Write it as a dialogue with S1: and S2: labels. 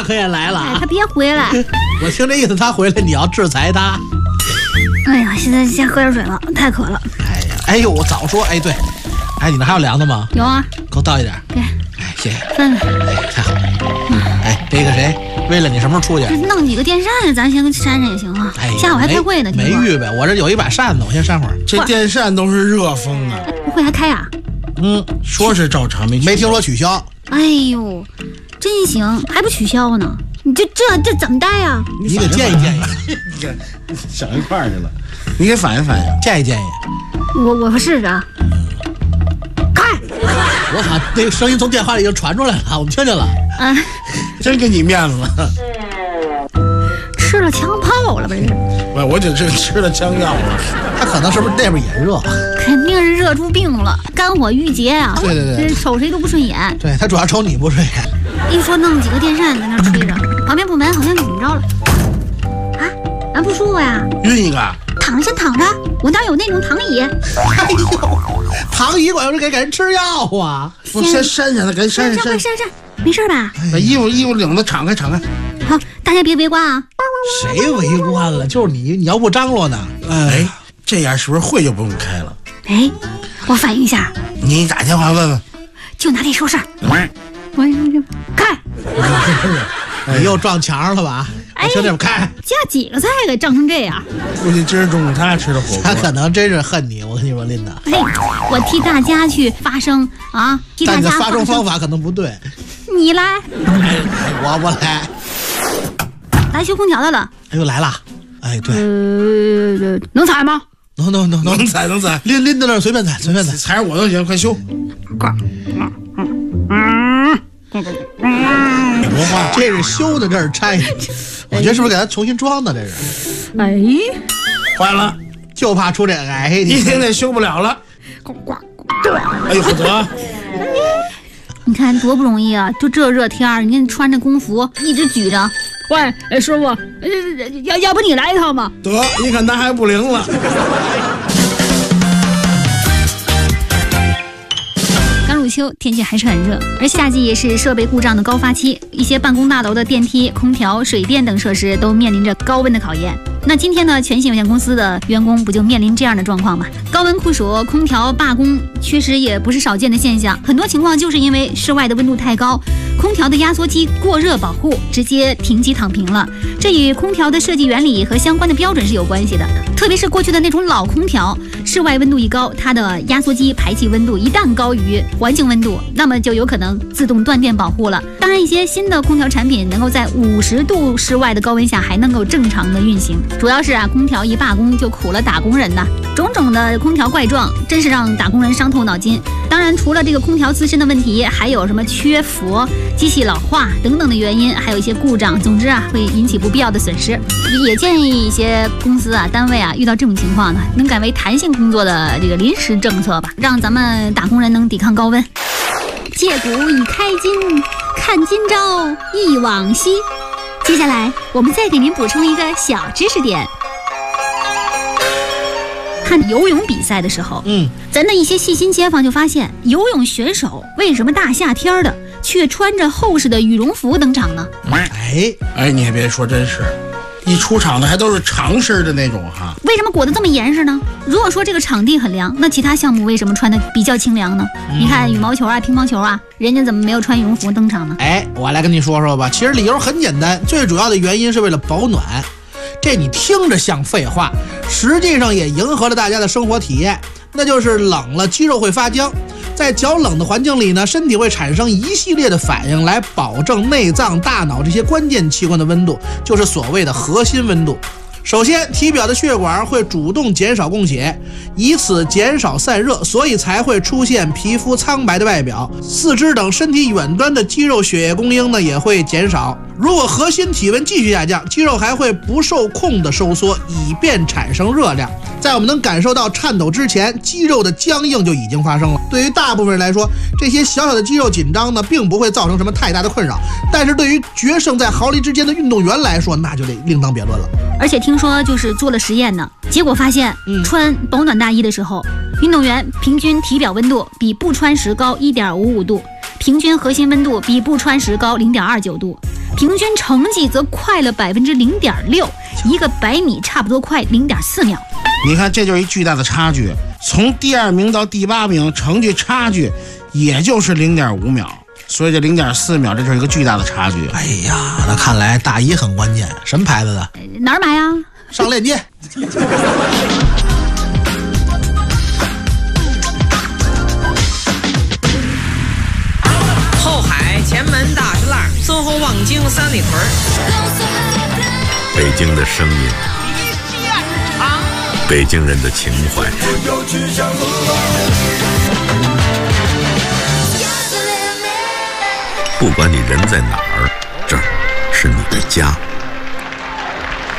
S1: 可也来了啊！
S2: 他别回来。
S1: 我听这意思，他回来你要制裁他。
S2: 哎呀，现在先喝点水吧，太渴了。
S1: 哎呀，哎呦，我早说，哎对，哎你那还有凉的吗？
S2: 有啊，
S1: 给我倒一点。
S2: 给，
S1: 哎谢谢。
S2: 分了。
S1: 哎太好了。哎这个谁，为了你什么时候出去？
S2: 弄几个电扇，咱先扇扇也行啊。
S1: 哎，
S2: 下午还开会呢，
S1: 没预备，我这有一把扇子，我先扇会儿。
S3: 这电扇都是热风啊。
S2: 会还开啊？
S3: 说是照常，没
S1: 听说取消。
S2: 哎呦，真行，还不取消呢？你这怎么带呀？
S1: 你给建议建议。
S3: 你给想一块儿去了，你给反映反映，
S1: 建议建议。
S2: 我试着。开！
S1: 我靠，那个声音从电话里已经传出来了，我们听见了。
S2: 啊，
S3: 真给你面子。
S2: 吃了枪炮了吧？这是。
S3: 我就吃了枪药了。
S1: 他可能是不是那边也热？
S2: 肯定是热出病了，肝火郁结啊！
S1: 对对对，
S2: 瞅谁都不顺眼。
S1: 对他主要瞅你不顺眼。
S2: 一说弄几个电扇在那吹着，旁边部门好像怎么着了？啊，咱不舒服呀？
S3: 晕一个。
S2: 躺先躺着，我哪有那种躺椅？
S1: 哎呦，躺椅管用是给人吃药啊！
S3: 我先扇扇他，赶紧扇扇，
S2: 快扇扇，没事吧？
S3: 把衣服领子敞开。
S2: 好，大家别围观啊！
S1: 谁围观了？就是你要不张罗呢？
S3: 哎，这样是不是会就不用开了？
S2: 哎，我反应一下，
S3: 你打电话问问，
S2: 就拿这说事儿。我开，
S1: 你又撞墙上了吧？我听这边开，
S2: 加几个菜给整成这样。
S3: 估计今儿中午他吃的火锅，
S1: 他可能真是恨你。我跟你说，琳达，
S2: 我替大家去发声啊！替大家
S1: 但你的发声方法可能不对。
S2: 你来，
S1: 我来。
S2: 来修空调的了。
S1: 哎呦来了，哎对，
S2: 能踩吗？
S1: 能
S3: 踩，
S1: 拎到那儿随便踩，
S3: 踩着我都行，快修。
S1: 不话，这是修的，这是拆的，我觉得是不是给他重新装的？这是，
S2: 哎，
S3: 坏了，
S1: 就怕出这哎，
S3: 一天内修不了了。哎呦，不得！
S2: 你看多不容易啊！就这热天儿，你看穿着工服，一直举着。喂，师傅，要不你来一套吗？
S3: 得，你看他还不灵了。
S2: 入秋，天气还是很热，而夏季也是设备故障的高发期，一些办公大楼的电梯、空调、水电等设施都面临着高温的考验。那今天呢，全信有限公司的员工不就面临这样的状况吗？高温酷暑，空调罢工，确实也不是少见的现象。很多情况就是因为室外的温度太高，空调的压缩机过热保护，直接停机躺平了。这与空调的设计原理和相关的标准是有关系的。特别是过去的那种老空调，室外温度一高，它的压缩机排气温度一旦高于环境温度，那么就有可能自动断电保护了。当然，一些新的空调产品能够在50度室外的高温下还能够正常的运行。主要是空调一罢工就苦了打工人呐，种种的空调怪状，真是让打工人伤透脑筋。当然，除了这个空调自身的问题，还有什么缺氟、机器老化等等的原因，还有一些故障。总之会引起不必要的损失。也建议一些公司单位遇到这种情况呢，能改为弹性工作的这个临时政策吧，让咱们打工人能抵抗高温。借古已开今，看今朝忆往昔。接下来我们再给您补充一个小知识点。看游泳比赛的时候，咱的一些细心街坊就发现，游泳选手为什么大夏天的却穿着厚实的羽绒服登场呢？
S3: 哎，你也别说，真是一出场的还都是长身的那种哈。
S2: 为什么裹得这么严实呢？如果说这个场地很凉，那其他项目为什么穿的比较清凉呢？你看羽毛球乒乓球人家怎么没有穿羽绒服登场呢？
S1: 我来跟你说说吧，其实理由很简单，最主要的原因是为了保暖。这你听着像废话，实际上也迎合了大家的生活体验，那就是冷了肌肉会发僵，在较冷的环境里呢，身体会产生一系列的反应来保证内脏、大脑这些关键器官的温度，就是所谓的核心温度。首先，体表的血管会主动减少供血，以此减少散热，所以才会出现皮肤苍白的外表。四肢等身体远端的肌肉血液供应呢也会减少。如果核心体温继续下降，肌肉还会不受控的收缩，以便产生热量。在我们能感受到颤抖之前，肌肉的僵硬就已经发生了。对于大部分人来说，这些小小的肌肉紧张呢，并不会造成什么太大的困扰。但是对于决胜在毫厘之间的运动员来说，那就得另当别论了。
S2: 而且听说就是做了实验呢，结果发现，穿保暖大衣的时候，运动员平均体表温度比不穿时高1.55度，平均核心温度比不穿时高0.29度， 平均成绩则快了0.6%，一个100米差不多快0.4秒。
S3: 你看，这就是一巨大的差距。从第2名到第8名，成绩差距也就是0.5秒，所以这0.4秒，这就是一个巨大的差距。
S1: 哎呀，那看来大衣很关键，什么牌子的？
S2: 哪儿买啊？
S1: 上链接。
S4: 后海前门大石栏，孙后望京三里屯。
S5: 北京的声音，北京人的情怀。不管你人在哪儿，这儿是你的家。